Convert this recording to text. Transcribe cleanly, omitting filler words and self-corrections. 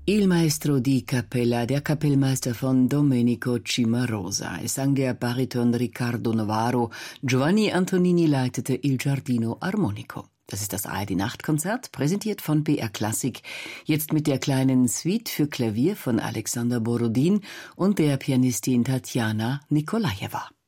Il Maestro di Cappella, der Kapellmeister von Domenico Cimarosa. Es sang der Bariton Riccardo Novaro. Giovanni Antonini leitete Il Giardino Armonico. Das ist das ARD-Nachtkonzert, präsentiert von BR Klassik. Jetzt mit der kleinen Suite für Klavier von Alexander Borodin und der Pianistin Tatjana Nikolajewa.